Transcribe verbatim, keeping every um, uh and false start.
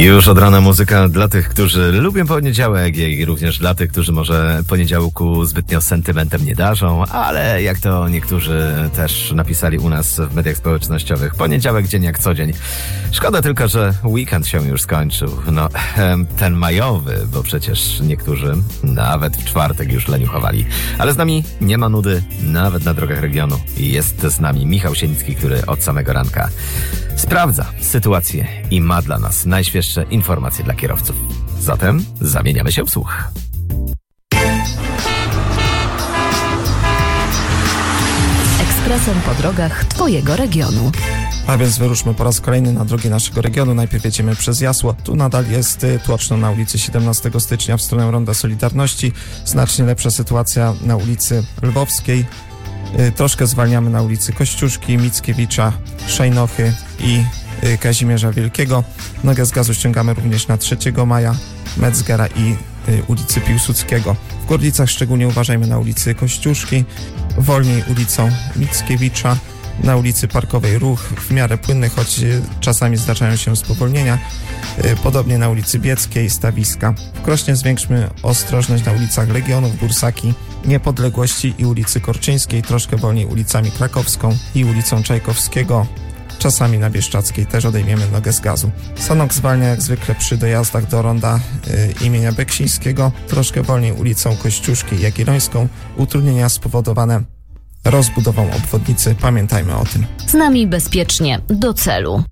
Już od rana muzyka dla tych, którzy lubią poniedziałek i również dla tych, którzy może poniedziałku zbytnio sentymentem nie darzą, ale jak to niektórzy też napisali u nas w mediach społecznościowych, poniedziałek dzień jak co dzień. Szkoda tylko, że weekend się już skończył. No, ten majowy, bo przecież niektórzy nawet w czwartek już leniuchowali. Ale z nami nie ma nudy, nawet na drogach regionu. Jest z nami Michał Sienicki, który od samego ranka sprawdza sytuację i ma dla nas najświeższe informacje dla kierowców. Zatem zamieniamy się w słuch. Ekspresem po drogach Twojego regionu. A więc wyruszmy po raz kolejny na drogi naszego regionu. Najpierw jedziemy przez Jasło. Tu nadal jest tłoczno na ulicy siedemnastego stycznia w stronę Ronda Solidarności. Znacznie lepsza sytuacja na ulicy Lwowskiej. Troszkę zwalniamy na ulicy Kościuszki, Mickiewicza, Szejnochy i Kazimierza Wielkiego. Nogę z gazu ściągamy również na trzeciego maja, Metzgera i ulicy Piłsudskiego. W Gorlicach szczególnie uważajmy na ulicy Kościuszki, wolniej ulicą Mickiewicza, na ulicy Parkowej ruch w miarę płynny, choć czasami zdarzają się spowolnienia. Podobnie na ulicy Bieckiej, Stawiska. W Krośnie zwiększmy ostrożność na ulicach Legionów, Bursaki, Niepodległości i ulicy Korczyńskiej, troszkę wolniej ulicami Krakowską i ulicą Czajkowskiego. Czasami na Bieszczackiej też odejmiemy nogę z gazu. Sanok zwalnia jak zwykle przy dojazdach do ronda y, imienia Beksińskiego, troszkę wolniej ulicą Kościuszki i Jagiellońską. Utrudnienia spowodowane rozbudową obwodnicy, pamiętajmy o tym. Z nami bezpiecznie do celu.